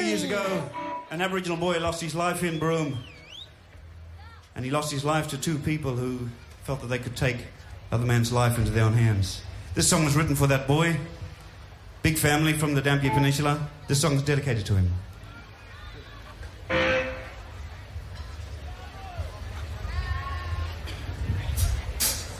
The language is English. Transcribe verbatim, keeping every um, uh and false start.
years ago, an Aboriginal boy lost his life in Broome. And he lost his life to two people who felt that they could take other man's life into their own hands. This song was written for that boy. Big family from the Dampier Peninsula. This song is dedicated to him.